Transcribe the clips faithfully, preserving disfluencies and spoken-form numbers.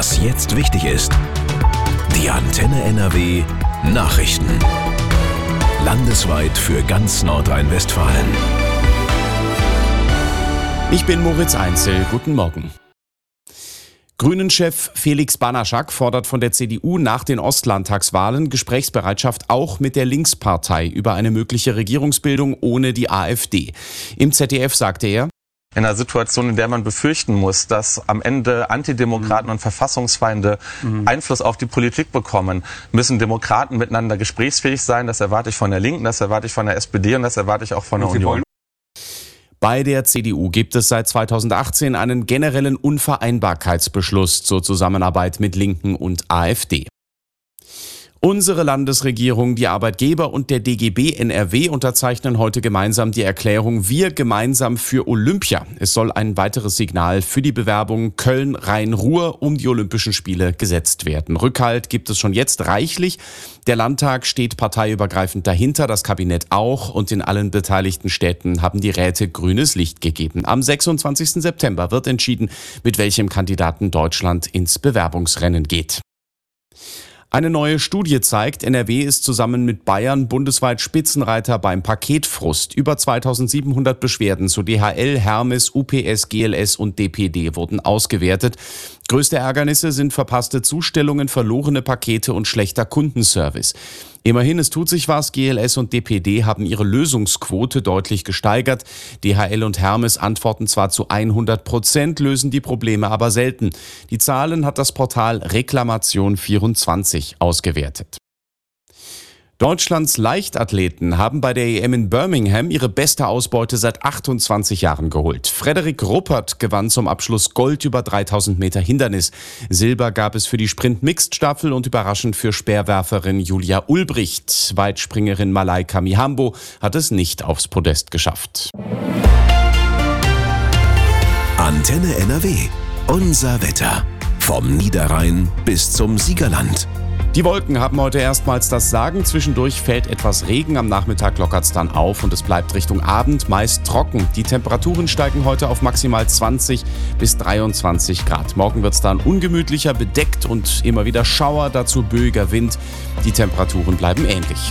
Was jetzt wichtig ist. Die Antenne N R W Nachrichten. Landesweit für ganz Nordrhein-Westfalen. Ich bin Moritz Einzel. Guten Morgen. Grünen-Chef Felix Banaschak fordert von der C D U nach den Ostlandtagswahlen Gesprächsbereitschaft auch mit der Linkspartei über eine mögliche Regierungsbildung ohne die AfD. Im Z D F sagte er: In einer Situation, in der man befürchten muss, dass am Ende Antidemokraten mhm. und Verfassungsfeinde mhm. Einfluss auf die Politik bekommen, müssen Demokraten miteinander gesprächsfähig sein. Das erwarte ich von der Linken, das erwarte ich von der S P D und das erwarte ich auch von der Union. Bei der C D U gibt es seit zweitausendachtzehn einen generellen Unvereinbarkeitsbeschluss zur Zusammenarbeit mit Linken und AfD. Unsere Landesregierung, die Arbeitgeber und der D G B N R W unterzeichnen heute gemeinsam die Erklärung Wir gemeinsam für Olympia. Es soll ein weiteres Signal für die Bewerbung Köln-Rhein-Ruhr um die Olympischen Spiele gesetzt werden. Rückhalt gibt es schon jetzt reichlich. Der Landtag steht parteiübergreifend dahinter, das Kabinett auch, und in allen beteiligten Städten haben die Räte grünes Licht gegeben. Am sechsundzwanzigsten September wird entschieden, mit welchem Kandidaten Deutschland ins Bewerbungsrennen geht. Eine neue Studie zeigt, N R W ist zusammen mit Bayern bundesweit Spitzenreiter beim Paketfrust. Über zweitausendsiebenhundert Beschwerden zu D H L, Hermes, U P S, G L S und D P D wurden ausgewertet. Größte Ärgernisse sind verpasste Zustellungen, verlorene Pakete und schlechter Kundenservice. Immerhin, es tut sich was. G L S und D P D haben ihre Lösungsquote deutlich gesteigert. D H L und Hermes antworten zwar zu hundert Prozent, lösen die Probleme aber selten. Die Zahlen hat das Portal Reklamation vierundzwanzig ausgewertet. Deutschlands Leichtathleten haben bei der E M in Birmingham ihre beste Ausbeute seit achtundzwanzig Jahren geholt. Frederik Ruppert gewann zum Abschluss Gold über dreitausend Meter Hindernis. Silber gab es für die Sprint-Mixed-Staffel und überraschend für Speerwerferin Julia Ulbricht. Weitspringerin Malaika Mihambo hat es nicht aufs Podest geschafft. Antenne N R W. Unser Wetter. Vom Niederrhein bis zum Siegerland. Die Wolken haben heute erstmals das Sagen. Zwischendurch fällt etwas Regen. Am Nachmittag lockert es dann auf und es bleibt Richtung Abend meist trocken. Die Temperaturen steigen heute auf maximal zwanzig bis dreiundzwanzig Grad. Morgen wird es dann ungemütlicher, bedeckt und immer wieder Schauer, dazu böiger Wind. Die Temperaturen bleiben ähnlich.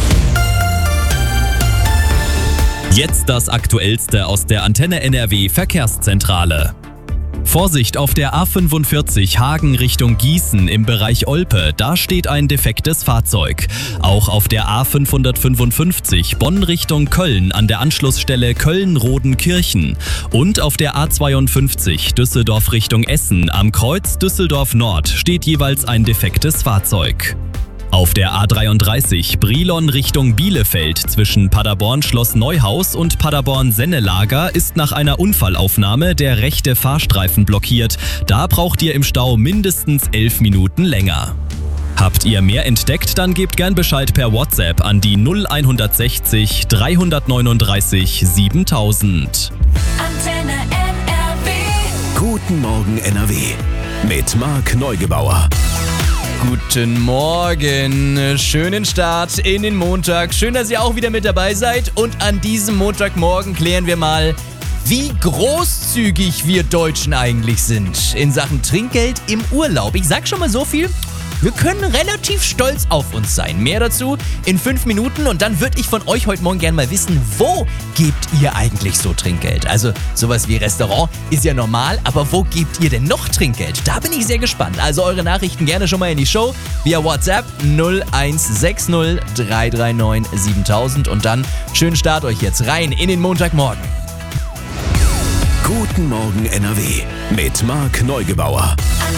Jetzt das Aktuellste aus der Antenne N R W Verkehrszentrale. Vorsicht auf der A fünfundvierzig Hagen Richtung Gießen im Bereich Olpe, da steht ein defektes Fahrzeug. Auch auf der A fünfhundertfünfundfünfzig Bonn Richtung Köln an der Anschlussstelle Köln-Rodenkirchen und auf der A zweiundfünfzig Düsseldorf Richtung Essen am Kreuz Düsseldorf Nord steht jeweils ein defektes Fahrzeug. Auf der A dreiunddreißig Brilon Richtung Bielefeld zwischen Paderborn-Schloss Neuhaus und Paderborn-Sennelager ist nach einer Unfallaufnahme der rechte Fahrstreifen blockiert. Da braucht ihr im Stau mindestens elf Minuten länger. Habt ihr mehr entdeckt, dann gebt gern Bescheid per WhatsApp an die null hundertsechzig dreihundertneununddreißig siebentausend. Antenne N R W. Guten Morgen N R W mit Marc Neugebauer. Guten Morgen, schönen Start in den Montag. Schön, dass ihr auch wieder mit dabei seid. Und an diesem Montagmorgen klären wir mal, wie großzügig wir Deutschen eigentlich sind in Sachen Trinkgeld im Urlaub. Ich sag schon mal so viel, wir können relativ stolz auf uns sein. Mehr dazu in fünf Minuten und dann würde ich von euch heute Morgen gerne mal wissen, wo gebt ihr eigentlich so Trinkgeld? Also sowas wie Restaurant ist ja normal, aber wo gebt ihr denn noch Trinkgeld? Da bin ich sehr gespannt. Also eure Nachrichten gerne schon mal in die Show via WhatsApp null eins sechs null drei drei neun siebentausend und dann schönen Start euch jetzt rein in den Montagmorgen. Guten Morgen N R W mit Marc Neugebauer.